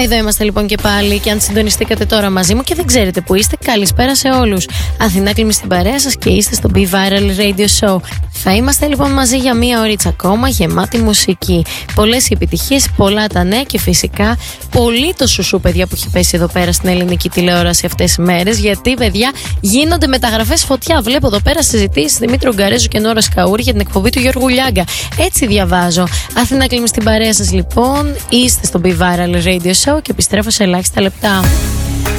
Εδώ είμαστε λοιπόν και πάλι. Και αν συντονιστήκατε τώρα μαζί μου και δεν ξέρετε που είστε, καλησπέρα σε όλους. Αθηνά Κλίμη στην παρέα σας και είστε στο Be Viral Radio Show. Θα είμαστε λοιπόν μαζί για μία ωρίτσα ακόμα, γεμάτη μουσική. Πολλές οι επιτυχίες, πολλά τα νέα και φυσικά πολύ το σουσού, παιδιά, που έχει πέσει εδώ πέρα στην ελληνική τηλεόραση αυτές τις μέρες. Γιατί, παιδιά, γίνονται μεταγραφές φωτιά. Βλέπω εδώ πέρα συζητήσεις Δημήτρου Γκαρέζου και Νόρα Καούρη για την εκπομπή του Γιώργου Λιάγκα. Έτσι διαβάζω. Αθηνά Κλίμη στην παρέα σας λοιπόν. Είστε στο Be Viral Radio Show και επιστρέφω σε ελάχιστα λεπτά.